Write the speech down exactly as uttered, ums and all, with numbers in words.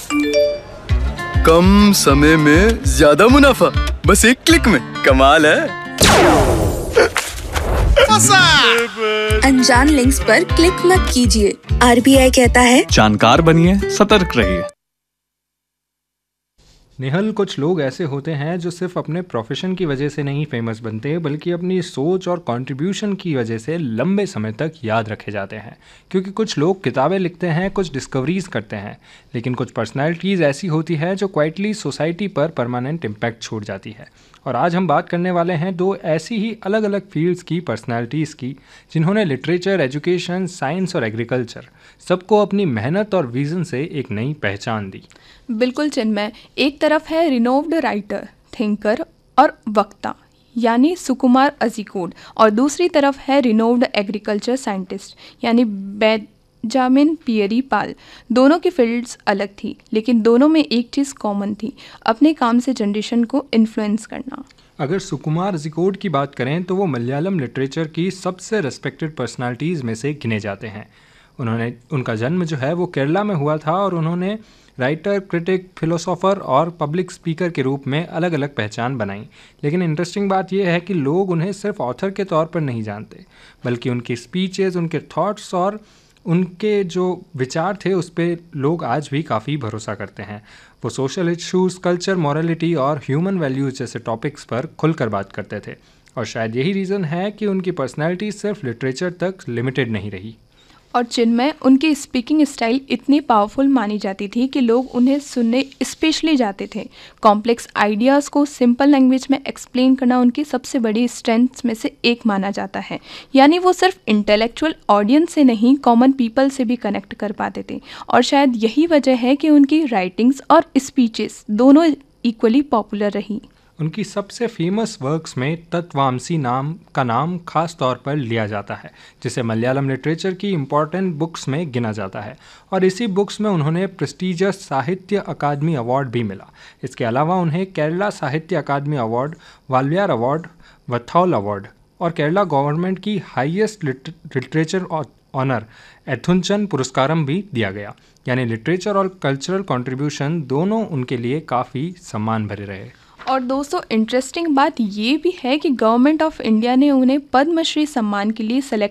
कम समय में ज्यादा मुनाफा, बस एक क्लिक में। कमाल है। अनजान लिंक्स पर क्लिक मत कीजिए। आर बी आई कहता है जानकार बनिए, सतर्क रहिए। निहल, कुछ लोग ऐसे होते हैं जो सिर्फ अपने प्रोफेशन की वजह से नहीं फेमस बनते, बल्कि अपनी सोच और कंट्रीब्यूशन की वजह से लंबे समय तक याद रखे जाते हैं। क्योंकि कुछ लोग किताबें लिखते हैं, कुछ डिस्कवरीज करते हैं, लेकिन कुछ पर्सनालिटीज़ ऐसी होती है जो क्वाइटली सोसाइटी पर परमानेंट इम्पैक्ट छोड़ जाती है। और आज हम बात करने वाले हैं दो ऐसी ही अलग अलग फील्ड्स की पर्सनालिटीज़ की, जिन्होंने लिटरेचर, एजुकेशन, साइंस और एग्रीकल्चर सबको अपनी मेहनत और विज़न से एक नई पहचान दी। बिल्कुल चिन्मय, एक तरफ है रिनोव्ड राइटर, थिंकर और वक्ता यानी सुकुमार अजीकोड, और दूसरी तरफ है रिनोव्ड एग्रीकल्चर साइंटिस्ट यानी बेंजामिन पियरी पाल। दोनों की फील्ड्स अलग थी, लेकिन दोनों में एक चीज़ कॉमन थी, अपने काम से जनरेशन को इन्फ्लुएंस करना। अगर सुकुमार अजीकोड की बात करें तो वो मलयालम लिटरेचर की सबसे रेस्पेक्टेड पर्सनालिटीज़ में से गिने जाते हैं। उन्होंने उनका जन्म जो है वो केरला में हुआ था, और उन्होंने राइटर, क्रिटिक, फिलोसोफर और पब्लिक स्पीकर के रूप में अलग अलग पहचान बनाई। लेकिन इंटरेस्टिंग बात यह है कि लोग उन्हें सिर्फ ऑथर के तौर पर नहीं जानते, बल्कि उनकी स्पीचेस, उनके थॉट्स और उनके जो विचार थे उस पर लोग आज भी काफ़ी भरोसा करते हैं। वो सोशल इश्यूज़, कल्चर, मॉरलिटी और ह्यूमन वैल्यूज़ जैसे टॉपिक्स पर खुलकर बात करते थे, और शायद यही रीज़न है कि उनकी पर्सनैलिटी सिर्फ लिटरेचर तक लिमिटेड नहीं रही। और जिनमें उनकी स्पीकिंग स्टाइल इतनी पावरफुल मानी जाती थी कि लोग उन्हें सुनने स्पेशली जाते थे। कॉम्प्लेक्स आइडियाज़ को सिंपल लैंग्वेज में एक्सप्लेन करना उनकी सबसे बड़ी स्ट्रेंथ्स में से एक माना जाता है। यानी वो सिर्फ इंटेलेक्चुअल ऑडियंस से नहीं, कॉमन पीपल से भी कनेक्ट कर पाते थे, और शायद यही वजह है कि उनकी राइटिंग्स और स्पीचेस दोनों इक्वली पॉपुलर रही। उनकी सबसे फेमस वर्क्स में तत्वामसी नाम का नाम खास तौर पर लिया जाता है, जिसे मलयालम लिटरेचर की इम्पॉर्टेंट बुक्स में गिना जाता है, और इसी बुक्स में उन्होंने प्रेस्टीजियस साहित्य अकादमी अवार्ड भी मिला। इसके अलावा उन्हें केरला साहित्य अकादमी अवार्ड, वाल्यार अवार्ड, वथौल अवार्ड और केरला गवर्नमेंट की हाईएस्ट लिटरेचर ऑनर एथुंचन पुरस्कारम भी दिया गया। यानी लिटरेचर और कल्चरल कंट्रीब्यूशन दोनों उनके लिए काफ़ी सम्मान भरे रहे। और दोस्तों, इंटरेस्टिंग बात ये भी है कि गवर्नमेंट ऑफ इंडिया ने उन्हें पद्मश्री सम्मान के लिए सेलेक्ट